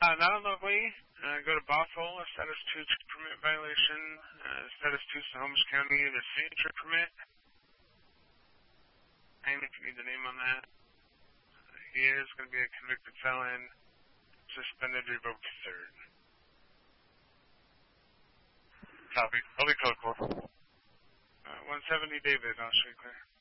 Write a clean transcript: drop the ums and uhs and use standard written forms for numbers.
Not unlocally. Go to Bothell, a status 2 permit violation. Status 2 Snohomish County, the signature permit. And if you need the name on that. He is going to be a convicted felon, suspended, revoked third. Copy. I'll be code 4. 170 David, I'll show you clear.